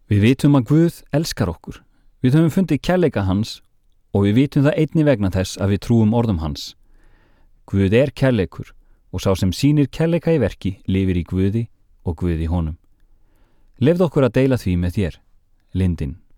Við vitum að Guð elskar okkur. Við höfum fundið kærleika hans og við vitum það einnig vegna þess að við trúum orðum hans. Guð er kærleikur og sá sem sýnir kærleika í verki lifir í Guði og Guð í honum. Leyfðu okkur að deila því með þér, Lindin.